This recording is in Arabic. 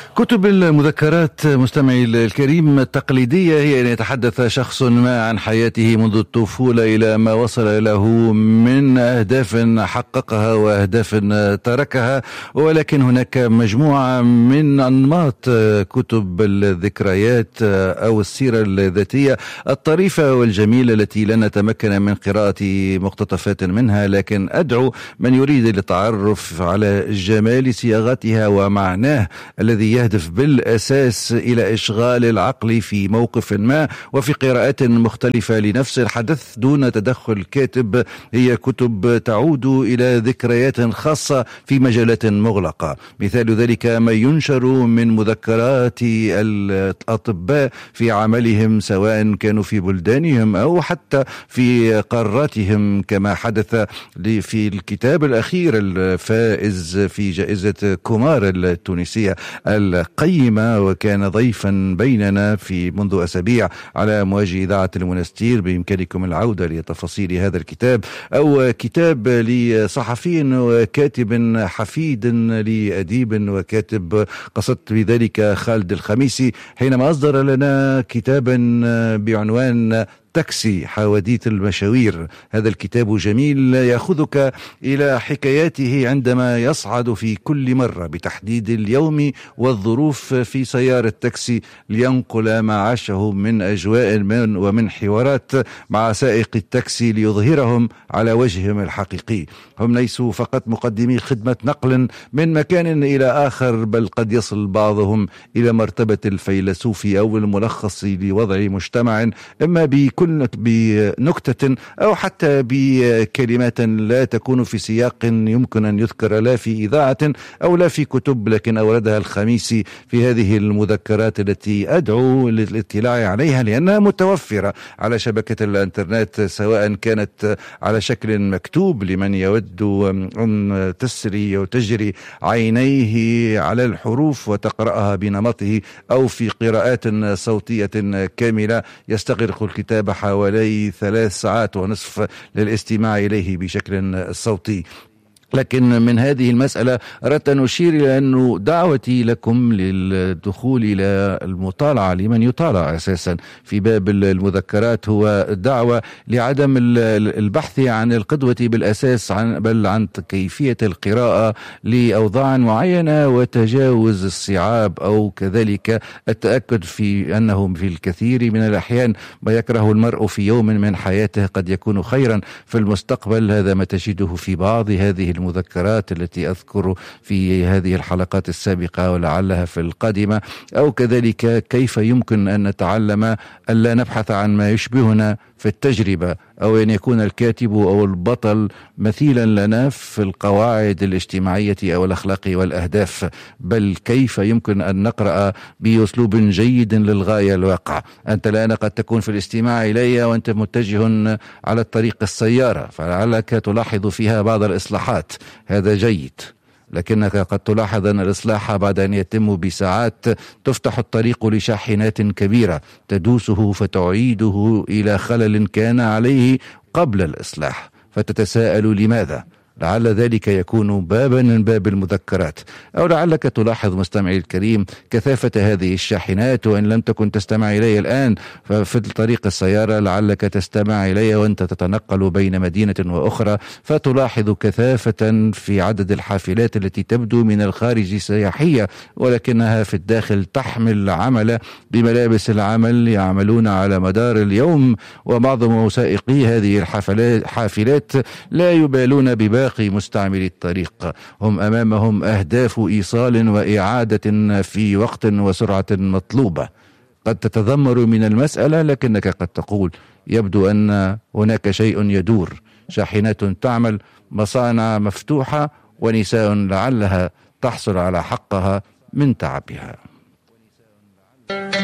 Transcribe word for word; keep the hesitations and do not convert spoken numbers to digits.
كتب المذكرات مستمعي الكريم التقليدية هي أن يتحدث شخص ما عن حياته منذ الطفولة إلى ما وصل له من أهداف حققها وأهداف تركها، ولكن هناك مجموعة من أنماط كتب الذكريات أو السيرة الذاتية الطريفة والجميلة التي لن نتمكن من قراءة مقتطفات منها، لكن أدعو من يريد التعرف على جمال صياغتها ومعناه الذي يهدف بالأساس إلى إشغال العقل في موقف ما وفي قراءات مختلفة لنفس الحدث دون تدخل كاتب. هي كتب تعود إلى ذكريات خاصة في مجالات مغلقة، مثال ذلك ما ينشر من مذكرات الأطباء في عملهم سواء كانوا في بلدانهم أو حتى في قاراتهم، كما حدث في الكتاب الأخير الفائز في جائزة كومار التونسية القيمة، وكان ضيفا بيننا في منذ أسابيع على أمواج إذاعة المنستير. بإمكانكم العودة لتفاصيل هذا الكتاب، أو كتاب لصحفي وكاتب حفيد لأديب وكاتب، قصدت بذلك خالد الخميسي، حينما أصدر لنا كتابا بعنوان تاكسي حواديت المشاوير. هذا الكتاب جميل يأخذك إلى حكاياته عندما يصعد في كل مرة بتحديد اليوم والظروف في سيارة تاكسي لينقل ما عاشه من أجواء من ومن حوارات مع سائق التاكسي ليظهرهم على وجههم الحقيقي. هم ليسوا فقط مقدمي خدمة نقل من مكان إلى آخر، بل قد يصل بعضهم إلى مرتبة الفيلسوف أو الملخص لوضع مجتمع، إما بكل بنكتة أو حتى بكلمات لا تكون في سياق يمكن أن يذكر لا في إذاعة أو لا في كتب، لكن أوردها الخميسي في هذه المذكرات التي أدعو للاطلاع عليها لأنها متوفرة على شبكة الإنترنت، سواء كانت على شكل مكتوب لمن يود أن تسري وتجري عينيه على الحروف وتقرأها بنمطه، أو في قراءات صوتية كاملة يستغرق الكتاب حوالي ثلاث ساعات ونصف للاستماع إليه بشكل صوتي. لكن من هذه المسألة أردت أن أشير إلى أنه دعوتي لكم للدخول إلى المطالعة لمن يطالع أساسا في باب المذكرات هو دعوة لعدم البحث عن القدوة بالأساس، عن بل عن كيفية القراءة لأوضاع معينة وتجاوز الصعاب، أو كذلك التأكد في أنه في الكثير من الأحيان ما يكره المرء في يوم من حياته قد يكون خيرا في المستقبل. هذا ما تجده في بعض هذه المذكرات التي أذكر في هذه الحلقات السابقة ولعلها في القادمة، أو كذلك كيف يمكن أن نتعلم ألا نبحث عن ما يشبهنا في التجربة، أو أن يكون الكاتب أو البطل مثيلا لنا في القواعد الاجتماعية أو الأخلاق والأهداف، بل كيف يمكن أن نقرأ بأسلوب جيد للغاية الواقع. أنت الآن قد تكون في الاستماع إلي وأنت متجه على الطريق السيارة، فلعلك تلاحظ فيها بعض الإصلاحات، هذا جيد، لكنك قد تلاحظ أن الإصلاح بعد أن يتم بساعات تفتح الطريق لشاحنات كبيرة تدوسه فتعيده إلى خلل كان عليه قبل الإصلاح، فتتساءل لماذا؟ لعل ذلك يكون بابا من باب المذكرات، أو لعلك تلاحظ مستمعي الكريم كثافة هذه الشاحنات، وإن لم تكن تستمع إلي الآن ففي طريق السيارة لعلك تستمع إلي وأنت تتنقل بين مدينة وأخرى، فتلاحظ كثافة في عدد الحافلات التي تبدو من الخارج سياحية ولكنها في الداخل تحمل عمل بملابس العمل يعملون على مدار اليوم، ومعظم سائقي هذه الحافلات لا يبالون بباقي مستعملي الطريق، هم أمامهم أهداف إيصال وإعادة في وقت وسرعة مطلوبة. قد تتذمر من المسألة، لكنك قد تقول يبدو أن هناك شيء يدور، شاحنات تعمل، مصانع مفتوحة، ونساء لعلها تحصل على حقها من تعبها.